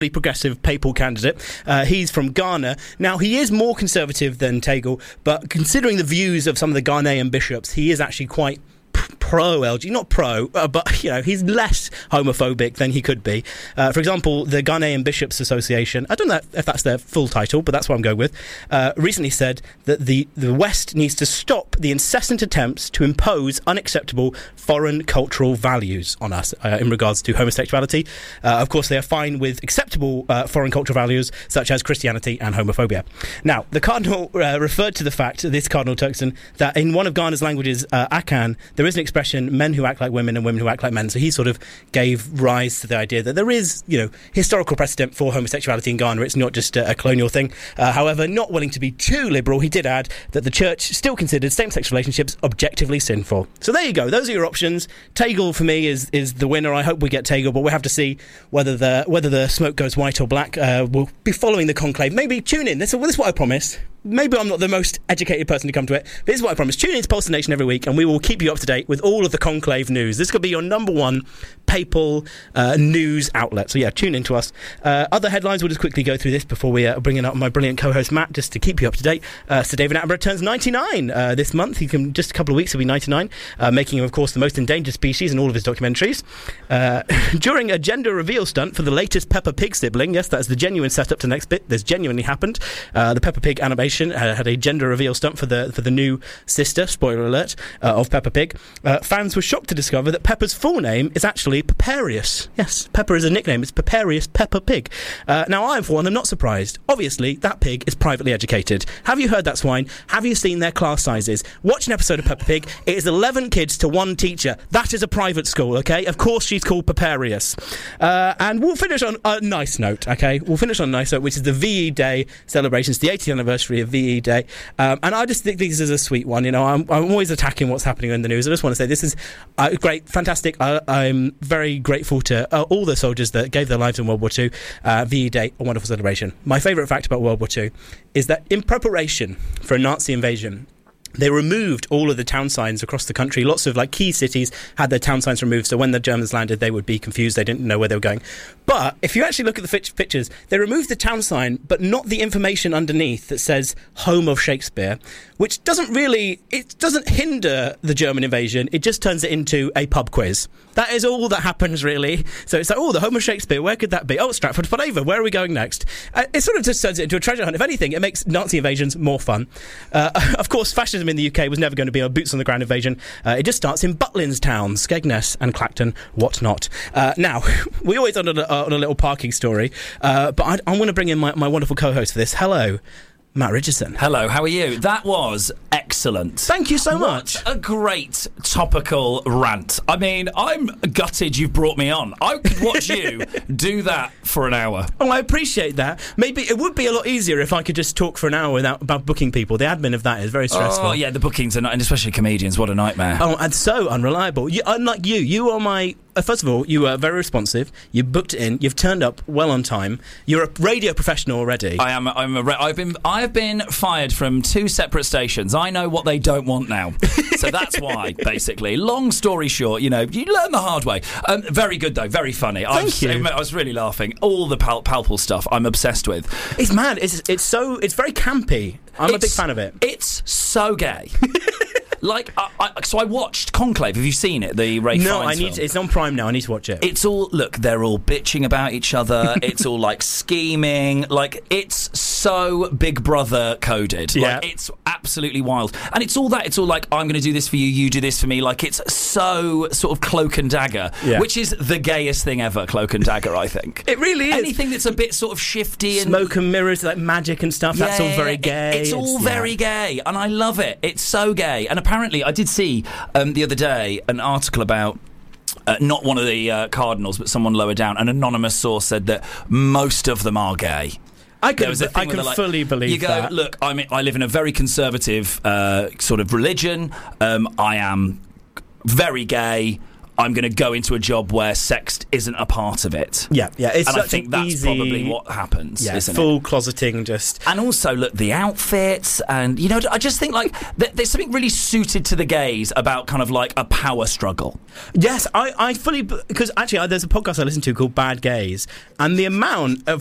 progressive papal candidate. He's from Ghana. Now, he is more conservative than Tagle, but considering the views of some of the Ghanaian bishops, he is actually quite pro-LG, not pro, but he's less homophobic than he could be. For example, the Ghanaian Bishops Association, I don't know if that's their full title, but that's what I'm going with, recently said that the West needs to stop the incessant attempts to impose unacceptable foreign cultural values on us in regards to homosexuality. Of course, they are fine with acceptable foreign cultural values such as Christianity and homophobia. Now, the Cardinal referred to the fact, this Cardinal Turkson, that in one of Ghana's languages, Akan, there is an expression, men who act like women and women who act like men. So he sort of gave rise to the idea that there is, historical precedent for homosexuality in Ghana. It's not just a colonial thing. However, not willing to be too liberal, he did add that the church still considered same-sex relationships objectively sinful. So there you go. Those are your options. Tagle, for me, is the winner. I hope we get Tagle, but we'll have to see whether the smoke goes white or black. We'll be following the conclave. Maybe tune in. This is what I promise. Maybe I'm not the most educated person to come to it, but this is what I promise. Tune in to Pulse the Nation every week, and we will keep you up to date with all of the conclave news. This could be your number one papal news outlet. So yeah, tune in to us. Other headlines, we'll just quickly go through this before we bring in up my brilliant co-host Matt, just to keep you up to date. Sir David Attenborough turns 99 this month. Just a couple of weeks, he'll be 99, making him, of course, the most endangered species in all of his documentaries. During a gender reveal stunt for the latest Peppa Pig sibling, yes, that's the genuine setup to the next bit. This genuinely happened. The Peppa Pig animation had a gender reveal stunt for the new sister, spoiler alert, of Peppa Pig. Fans were shocked to discover that Peppa's full name is actually Paparius. Yes, Peppa is a nickname. It's Paparius Peppa Pig. Now, I, for one, am not surprised. Obviously, that pig is privately educated. Have you heard that swine? Have you seen their class sizes? Watch an episode of Peppa Pig. It is 11 kids to one teacher. That is a private school, okay? Of course she's called Paparius. And we'll finish on a nice note, okay? We'll finish on a nice note, which is the VE Day celebrations, the 80th anniversary of VE Day. And I just think this is a sweet one. I'm always attacking what's happening in the news. I just want to say this is great, fantastic. I'm very grateful to all the soldiers that gave their lives in World War II. VE Day, a wonderful celebration. My favourite fact about World War II is that in preparation for a Nazi invasion, they removed all of the town signs across the country. Lots of key cities had their town signs removed, so when the Germans landed, they would be confused. They didn't know where they were going. But if you actually look at the pictures, they removed the town sign, but not the information underneath that says "Home of Shakespeare," which doesn't hinder the German invasion. It just turns it into a pub quiz. That is all that happens, really. So it's the Home of Shakespeare, where could that be? Oh, Stratford-upon-Avon, where are we going next? It sort of just turns it into a treasure hunt. If anything, it makes Nazi invasions more fun. Of course, fascism in the UK was never going to be a boots-on-the-ground invasion. It just starts in Butlins Town, Skegness and Clacton, whatnot. Now, we always on a little parking story, but I want to bring in my wonderful co-host for this. Hello, Matt Richardson. Hello, how are you? That was excellent. Thank you so much. What a great topical rant. I mean, I'm gutted you've brought me on. I could watch you do that for an hour. Oh, I appreciate that. Maybe it would be a lot easier if I could just talk for an hour about booking people. The admin of that is very stressful. Oh, yeah, the bookings are not, and especially comedians, what a nightmare. Oh, and so unreliable. Unlike you are my... First of all, you were very responsive. You booked it in. You've turned up well on time. You're a radio professional already. I am. I've been fired from 2 separate stations. I know what they don't want now, so that's why. Basically, long story short, you learn the hard way. Very good though. Very funny. Thank you. I was really laughing. All the palpable stuff I'm obsessed with. It's mad. It's very campy. I'm a big fan of it. It's so gay. So I watched Conclave. Have you seen it? The Ray Fiennes film? It's on Prime now. I need to watch it. It's all, they're all bitching about each other. It's all scheming. It's so Big Brother coded. Yeah. It's absolutely wild. And it's all that. It's all I'm going to do this for you, you do this for me. It's so sort of Cloak and Dagger, which is the gayest thing ever, Cloak and Dagger, I think. It really is. Anything that's a bit sort of shifty and... Smoke and mirrors, magic and stuff, that's all very gay. It's all very gay, and I love it. It's so gay. And apparently, I did see the other day an article about not one of the cardinals, but someone lower down. An anonymous source said that most of them are gay. I can fully believe that. You go, look, I live in a very conservative sort of religion. I am very gay. I'm going to go into a job where sex isn't a part of it. Yeah. It's and I such think an that's easy, probably what happens, isn't full it? closeting, just. And also, look, the outfits, and I just think like there's something really suited to the gays about kind of like a power struggle. Yes, I fully, because actually there's a podcast I listen to called Bad Gays, and the amount of